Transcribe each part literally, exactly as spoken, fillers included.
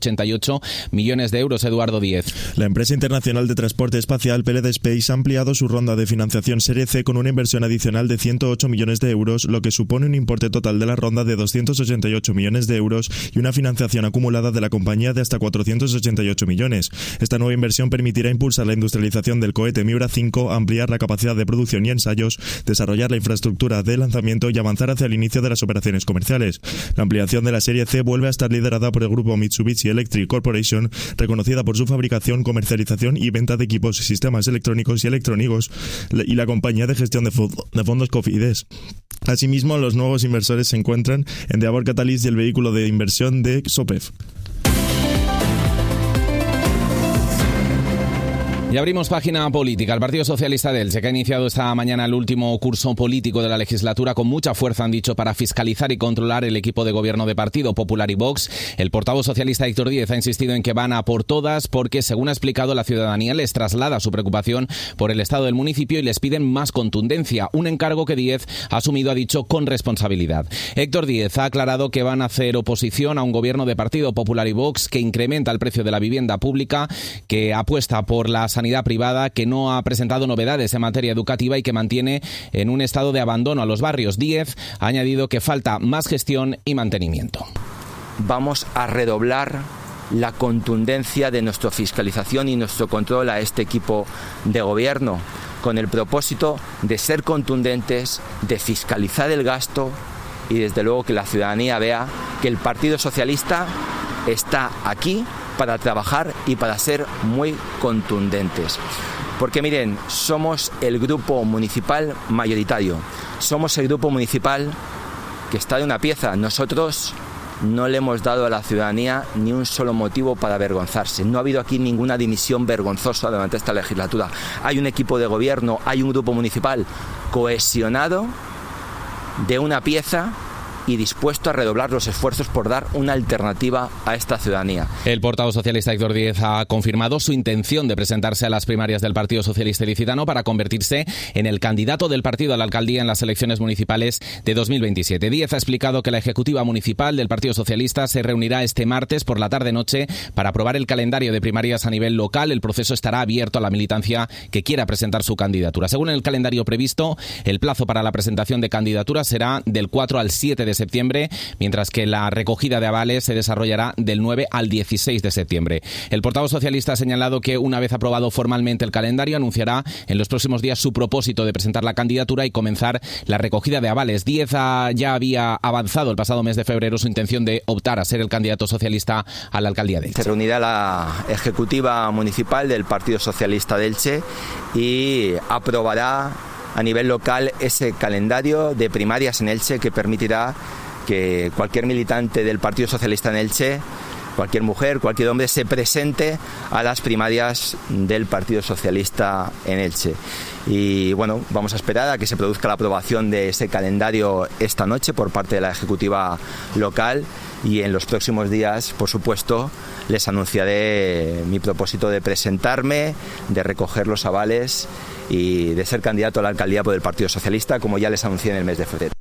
ochenta y ocho millones de euros. Eduardo Díez. La empresa internacional de transporte espacial P L D Space ha ampliado su ronda de financiación Serie C con una inversión adicional de ciento ocho millones de euros, lo que supone un importe total de la ronda de doscientos ochenta y ocho millones de euros y una financiación acumulada de la compañía de hasta cuatrocientos ochenta y ocho millones. Esta nueva inversión permitirá impulsar la industrialización del cohete Miura cinco, ampliar la capacidad de producción y ensayos, desarrollar la infraestructura de lanzamiento y avanzar hacia el inicio de las operaciones comerciales. La ampliación de la Serie C vuelve a estar liderada por el grupo Mitsubishi Electric Corporation, reconocida por su fabricación, comercialización y venta de equipos, sistemas electrónicos y electrónicos, y la compañía de gestión de fondos Cofidis. Asimismo, los nuevos inversores se encuentran en Endeavor Catalyst y el vehículo de inversión de Sopef. Y abrimos página política. El Partido Socialista de Elche, que ha iniciado esta mañana el último curso político de la legislatura con mucha fuerza, han dicho, para fiscalizar y controlar el equipo de gobierno de Partido Popular y Vox. El portavoz socialista Héctor Díez ha insistido en que van a por todas porque, según ha explicado, la ciudadanía les traslada su preocupación por el estado del municipio y les piden más contundencia. Un encargo que Díez ha asumido, ha dicho, con responsabilidad. Héctor Díez ha aclarado que van a hacer oposición a un gobierno de Partido Popular y Vox que incrementa el precio de la vivienda pública, que apuesta por la sanidad privada, que no ha presentado novedades en materia educativa y que mantiene en un estado de abandono a los barrios. Díez ha añadido que falta más gestión y mantenimiento. Vamos a redoblar la contundencia de nuestra fiscalización y nuestro control a este equipo de gobierno, con el propósito de ser contundentes, de fiscalizar el gasto y desde luego que la ciudadanía vea que el Partido Socialista está aquí para trabajar y para ser muy contundentes. Porque miren, somos el grupo municipal mayoritario, somos el grupo municipal que está de una pieza. Nosotros no le hemos dado a la ciudadanía ni un solo motivo para avergonzarse. No ha habido aquí ninguna dimisión vergonzosa durante esta legislatura. Hay un equipo de gobierno, hay un grupo municipal cohesionado, de una pieza, y dispuesto a redoblar los esfuerzos por dar una alternativa a esta ciudadanía. El portavoz socialista Héctor Díez ha confirmado su intención de presentarse a las primarias del Partido Socialista Ilicitano para convertirse en el candidato del partido a la alcaldía en las elecciones municipales de dos mil veintisiete. Díez ha explicado que la ejecutiva municipal del Partido Socialista se reunirá este martes por la tarde-noche para aprobar el calendario de primarias a nivel local. El proceso estará abierto a la militancia que quiera presentar su candidatura. Según el calendario previsto, el plazo para la presentación de candidaturas será del cuatro al siete de septiembre, mientras que la recogida de avales se desarrollará del nueve al dieciséis de septiembre. El portavoz socialista ha señalado que, una vez aprobado formalmente el calendario, anunciará en los próximos días su propósito de presentar la candidatura y comenzar la recogida de avales. Díez ya había avanzado el pasado mes de febrero su intención de optar a ser el candidato socialista a la alcaldía de Elche. Se reunirá la ejecutiva municipal del Partido Socialista de Elche y aprobará a nivel local ese calendario de primarias en Elche que permitirá que cualquier militante del Partido Socialista en Elche, cualquier mujer, cualquier hombre, se presente a las primarias del Partido Socialista en Elche. Y bueno, vamos a esperar a que se produzca la aprobación de ese calendario esta noche por parte de la ejecutiva local y en los próximos días, por supuesto, les anunciaré mi propósito de presentarme, de recoger los avales y de ser candidato a la alcaldía por el Partido Socialista, como ya les anuncié en el mes de febrero.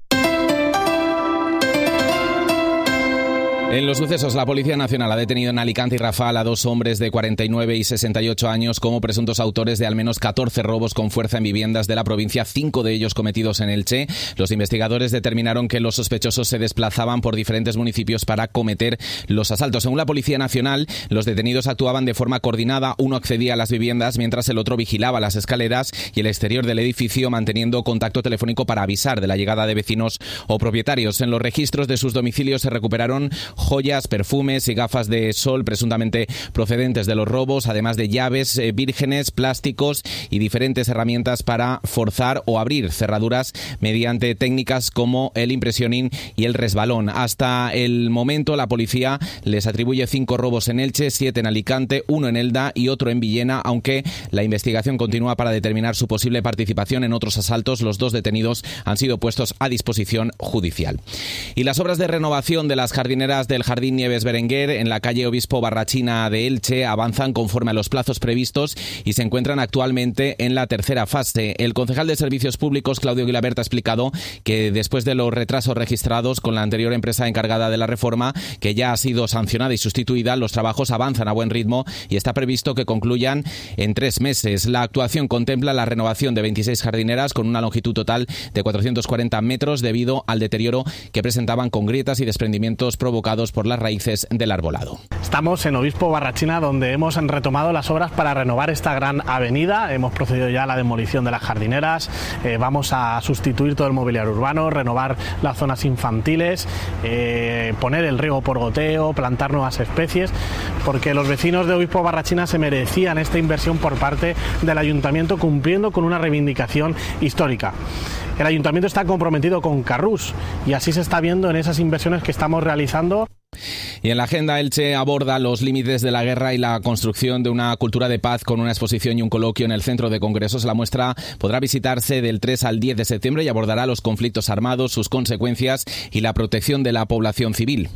En los sucesos, la Policía Nacional ha detenido en Alicante y Rafal a dos hombres de cuarenta y nueve y sesenta y ocho años como presuntos autores de al menos catorce robos con fuerza en viviendas de la provincia, cinco de ellos cometidos en Elche. Los investigadores determinaron que los sospechosos se desplazaban por diferentes municipios para cometer los asaltos. Según la Policía Nacional, los detenidos actuaban de forma coordinada. Uno accedía a las viviendas mientras el otro vigilaba las escaleras y el exterior del edificio, manteniendo contacto telefónico para avisar de la llegada de vecinos o propietarios. En los registros de sus domicilios se recuperaron joyas, perfumes y gafas de sol presuntamente procedentes de los robos, además de llaves eh, vírgenes, plásticos y diferentes herramientas para forzar o abrir cerraduras mediante técnicas como el impresioning y el resbalón. Hasta el momento, la policía les atribuye cinco robos en Elche, siete en Alicante, uno en Elda y otro en Villena, aunque la investigación continúa para determinar su posible participación en otros asaltos. Los dos detenidos han sido puestos a disposición judicial. Y las obras de renovación de las jardineras del Jardín Nieves Berenguer en la calle Obispo Barrachina de Elche avanzan conforme a los plazos previstos y se encuentran actualmente en la tercera fase. El concejal de Servicios Públicos, Claudio Guilabert, ha explicado que después de los retrasos registrados con la anterior empresa encargada de la reforma, que ya ha sido sancionada y sustituida, los trabajos avanzan a buen ritmo y está previsto que concluyan en tres meses. La actuación contempla la renovación de veintiséis jardineras con una longitud total de cuatrocientos cuarenta metros debido al deterioro que presentaban con grietas y desprendimientos provocados por las raíces del arbolado. Estamos en Obispo Barrachina, donde hemos retomado las obras para renovar esta gran avenida. Hemos procedido ya a la demolición de las jardineras, eh, vamos a sustituir todo el mobiliario urbano, renovar las zonas infantiles, eh, poner el riego por goteo, plantar nuevas especies, porque los vecinos de Obispo Barrachina se merecían esta inversión por parte del ayuntamiento, cumpliendo con una reivindicación histórica. El ayuntamiento está comprometido con Carrús y así se está viendo en esas inversiones que estamos realizando. Y en la agenda, Elche aborda los límites de la guerra y la construcción de una cultura de paz con una exposición y un coloquio en el Centro de Congresos. La muestra podrá visitarse del tres al diez de septiembre y abordará los conflictos armados, sus consecuencias y la protección de la población civil.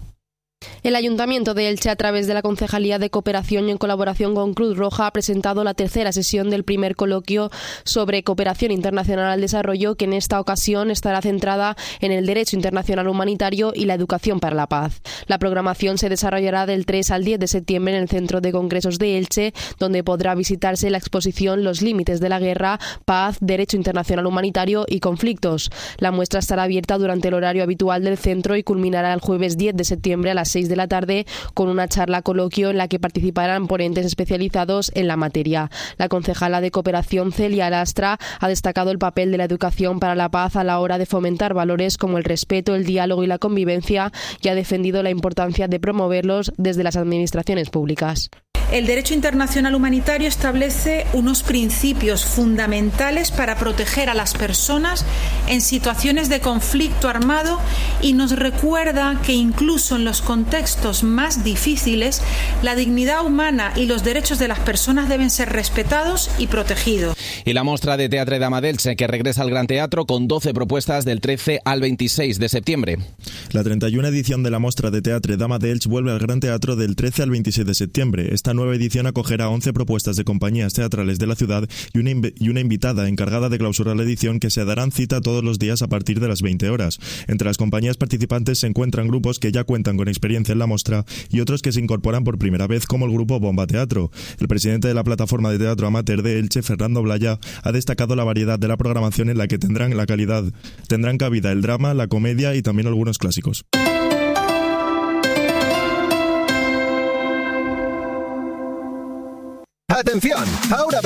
El Ayuntamiento de Elche, a través de la Concejalía de Cooperación y en colaboración con Cruz Roja, ha presentado la tercera sesión del primer coloquio sobre cooperación internacional al desarrollo, que en esta ocasión estará centrada en el derecho internacional humanitario y la educación para la paz. La programación se desarrollará del tres al diez de septiembre en el Centro de Congresos de Elche, donde podrá visitarse la exposición Los límites de la guerra, paz, derecho internacional humanitario y conflictos. La muestra estará abierta durante el horario habitual del centro y culminará el jueves diez de septiembre a las seis de la tarde con una charla coloquio en la que participarán ponentes especializados en la materia. La concejala de Cooperación, Celia Lastra, ha destacado el papel de la educación para la paz a la hora de fomentar valores como el respeto, el diálogo y la convivencia, y ha defendido la importancia de promoverlos desde las administraciones públicas. El derecho internacional humanitario establece unos principios fundamentales para proteger a las personas en situaciones de conflicto armado y nos recuerda que incluso en los contextos más difíciles, la dignidad humana y los derechos de las personas deben ser respetados y protegidos. Y la mostra de Teatre Dama d'Elche, que regresa al Gran Teatro con doce propuestas del trece al veintiséis de septiembre. La treinta y una edición de la mostra de Teatre Dama d'Elche vuelve al Gran Teatro del trece al veintiséis de septiembre. Esta nueva edición acogerá once propuestas de compañías teatrales de la ciudad y una, inv- y una invitada encargada de clausurar la edición, que se darán cita todos los días a partir de las veinte horas. Entre las compañías participantes se encuentran grupos que ya cuentan con experiencia en la mostra y otros que se incorporan por primera vez, como el grupo Bomba Teatro. El presidente de la plataforma de teatro amateur de Elche, Fernando Blaya, ha destacado la variedad de la programación en la que tendrán la calidad, tendrán cabida el drama, la comedia y también algunos clásicos. ¡Atención! Ahora